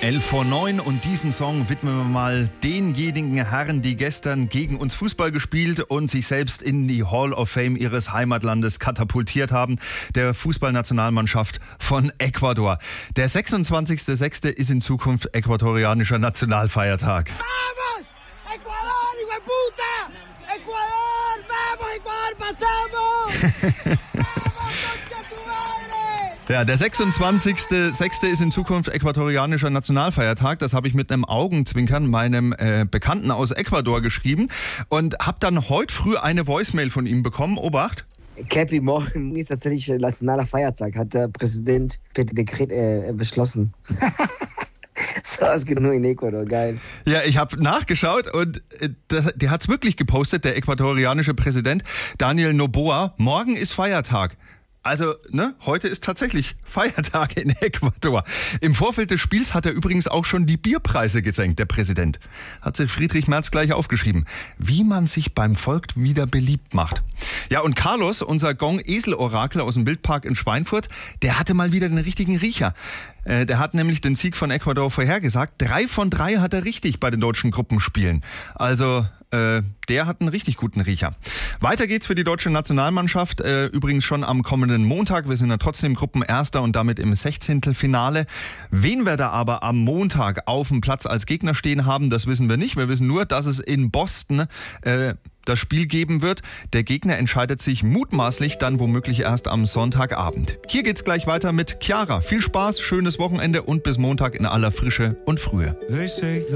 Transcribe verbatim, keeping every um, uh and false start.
elf vor neun und diesen Song widmen wir mal denjenigen Herren, die gestern gegen uns Fußball gespielt und sich selbst in die Hall of Fame ihres Heimatlandes katapultiert haben, der Fußballnationalmannschaft von Ecuador. Der sechsundzwanzigster sechste ist in Zukunft äquatorianischer Nationalfeiertag. ¡Vamos! ¡Ecuador, hijo de puta! ¡Ecuador! ¡Vamos, Ecuador! ¡Pasamos! ¡Vamos, concha tu madre! Ja, der sechsundzwanzigster sechste ist in Zukunft äquatorianischer Nationalfeiertag. Das habe ich mit einem Augenzwinkern meinem äh, Bekannten aus Ecuador geschrieben und habe dann heute früh eine Voicemail von ihm bekommen. Obacht. Cappy, morgen ist tatsächlich nationaler Feiertag, hat der Präsident per Dekret äh, beschlossen. So, es geht nur in Ecuador, geil. Ja, ich habe nachgeschaut und äh, der, der hat es wirklich gepostet, der äquatorianische Präsident Daniel Noboa. Morgen ist Feiertag. Also, ne, heute ist tatsächlich Feiertag in Ecuador. Im Vorfeld des Spiels hat er übrigens auch schon die Bierpreise gesenkt, der Präsident. Hat sich Friedrich Merz gleich aufgeschrieben. Wie man sich beim Volk wieder beliebt macht. Ja, und Carlos, unser Gong-Esel-Orakel aus dem Wildpark in Schweinfurt, der hatte mal wieder den richtigen Riecher. Äh, der hat nämlich den Sieg von Ecuador vorhergesagt. Drei von drei hat er richtig bei den deutschen Gruppenspielen. Also, äh, der hat einen richtig guten Riecher. Weiter geht's für die deutsche Nationalmannschaft. Äh, übrigens schon am kommenden Montag. Wir sind ja trotzdem Gruppenerster und damit im Sechzehntelfinale. Wen wir da aber am Montag auf dem Platz als Gegner stehen haben, das wissen wir nicht. Wir wissen nur, dass es in Boston äh, das Spiel geben wird. Der Gegner entscheidet sich mutmaßlich dann womöglich erst am Sonntagabend. Hier geht's gleich weiter mit Chiara. Viel Spaß, schönes Wochenende und bis Montag in aller Frische und Frühe.